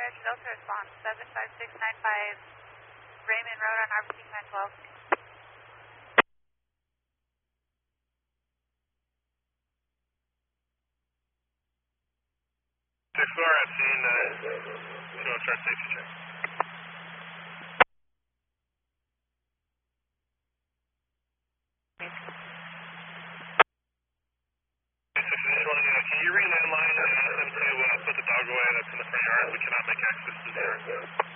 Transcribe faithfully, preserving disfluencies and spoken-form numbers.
American Delta response, seven five six nine five Raymond Road on Arbor Peak nine twelve. six four, I've seen uh, two oh start safety check. Can you ring landline and ask them to uh, put the dog away that's in the front yard? We cannot make access to the yard.